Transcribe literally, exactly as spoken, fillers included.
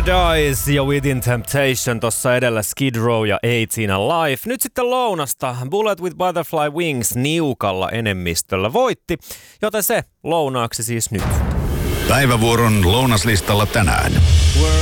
Paradise ja Within Temptation, tossa edellä Skid Row ja eighteen Alive. Nyt sitten lounasta. Bullet with Butterfly Wings niukalla enemmistöllä voitti, joten se lounaaksi siis nyt. Päivävuoron lounaslistalla tänään.